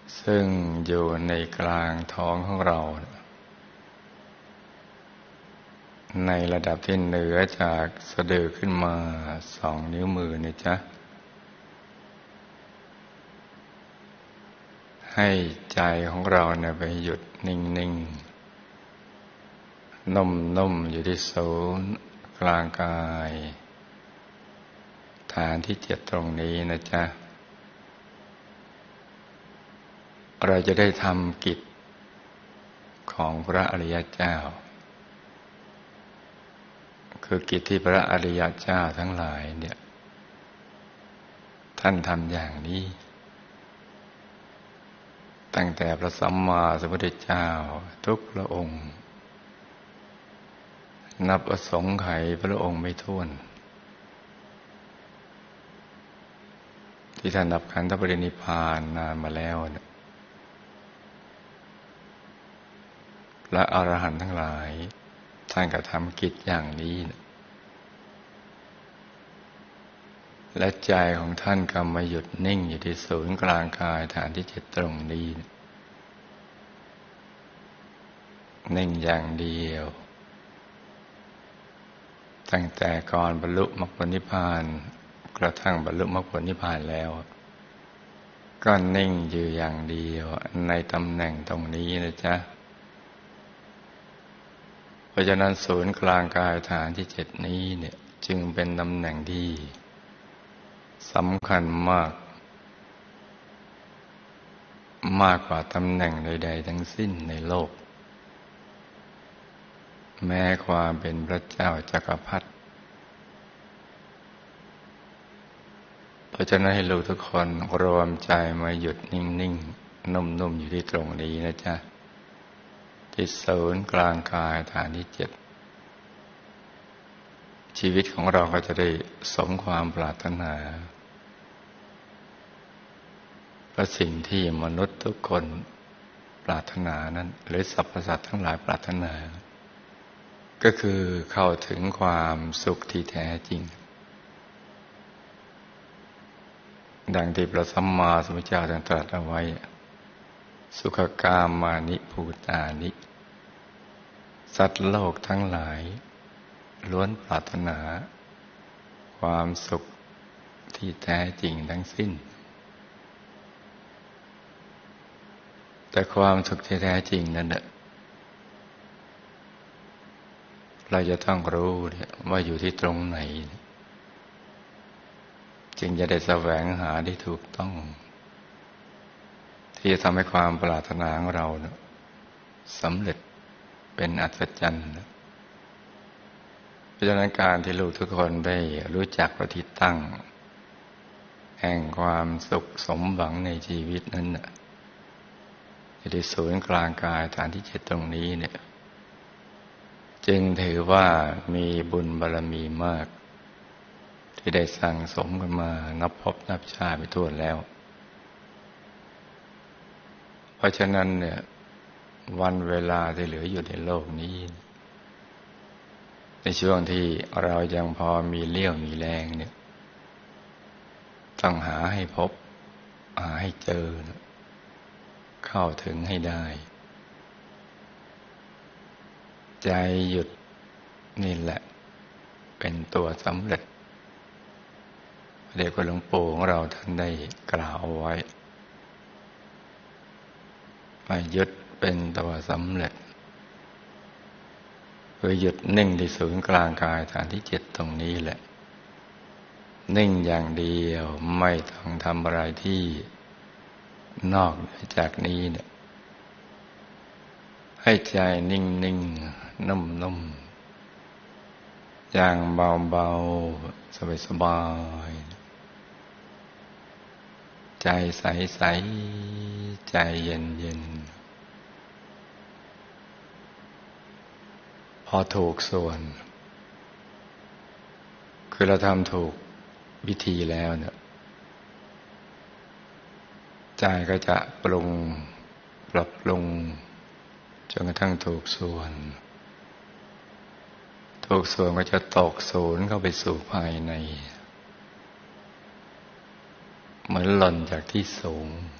ซึ่งอยู่ในกลางท้องของเราในระดับที่เหนือจากสะดือขึ้นมา2 นิ้วมือนะจ๊ะให้ใจของเราเนี่ยไปหยุดนิ่งๆนุ่มๆอยู่ที่ศูนย์กลางกายฐานที่7ตรงนี้นะจ๊ะเราจะได้ทำกิจของพระอริยเจ้าคือกิจที่พระอริยเจ้าทั้งหลายเนี่ยท่านทำอย่างนี้ตั้งแต่พระสัมมาสัมพุทธเจ้าทุกพระองค์นับอสงไขยพระองค์ไม่ถ้วนที่ท่านดับขันธปรินิพพานนานมาแล้วและอรหันต์ทั้งหลายท่านก็ทำกิจอย่างนี้และใจของท่านก็มาหยุดนิ่งอยู่ที่ศูนย์กลางกายฐานที่7ตรงนี้นิ่งอย่างเดียวตั้งแต่ก่อนบรรลุมรรคผลนิพพานกระทั่งบรรลุมรรคผลนิพพานแล้วก็นิ่งอยู่อย่างเดียวในตำแหน่งตรงนี้นะจ๊ะเพราะฉะนั้นศูนย์กลางกายฐานที่7นี้เนี่ยจึงเป็นตำแหน่งที่สำคัญมากกว่าตำแหน่งใดๆทั้งสิ้นในโลกแม้ความเป็นพระเจ้าจักรพรรดิเพราะฉะนั้นให้ลูกทุกคนรวมใจมาหยุดนิ่งๆนุ่มๆอยู่ที่ตรงนี้นะจ๊ะที่ศูนย์กลางกายฐานที่7ชีวิตของเราก็จะได้สมความปรารถนาเพราะสิ่งที่มนุษย์ทุกคนปรารถนานั้นหรือสรรพสัตว์ทั้งหลายปรารถนาก็คือเข้าถึงความสุขที่แท้จริงดังที่พระสัมมาสัมพุทธเจ้าตรัสเอาไว้สุขกามานิภูตานิสัตว์โลกทั้งหลายล้วนปรารถนาความสุขที่แท้จริงทั้งสิ้นแต่ความสุขที่แท้จริงนั้นเราจะต้องรู้ว่าอยู่ที่ตรงไหนจึงจะได้แสวงหาได้ถูกต้องที่จะทำให้ความปรารถนาของเราสำเร็จเป็นอัศจรรย์เพราะฉะนั้นการที่ลูกทุกคนได้รู้จักที่ตั้งแห่งความสุขสมหวังในชีวิตนั้นที่ศูนย์กลางกายฐานที่7ตรงนี้เนี่ยจึงถือว่ามีบุญบารมีมากที่ได้สั่งสมกันมานับพบนับชาติไปทั่วแล้วเพราะฉะนั้นเนี่ยวันเวลาที่เหลืออยู่ในโลกนี้ในช่วงที่เรายังพอมีเลี้ยวมีแรงเนี่ยต้องหาให้พบหาให้เจอเข้าถึงให้ได้ใจหยุดนี่แหละเป็นตัวสำเร็จเด็กหลวงปู่ของเราท่านได้กล่าวเอาไว้ว่าหยุดเป็นตัวสำเร็จคือหยุดนิ่งที่ศูนย์กลางกายฐานที่7ตรงนี้แหละนิ่งอย่างเดียวไม่ต้องทำอะไรที่นอกจากนี้เนี่ยให้ใจนิ่งๆนุ่มๆอย่างเบาๆสบายๆใจใสๆใจเย็นๆพอถูกส่วนคือเราทำถูกวิธีแล้วเนี่ยใจก็จะปรับปรุงจนกระทั่งถูกส่วนก็จะตกศูนย์เข้าไปสู่ภายในเหมือนหล่นจากที่สูง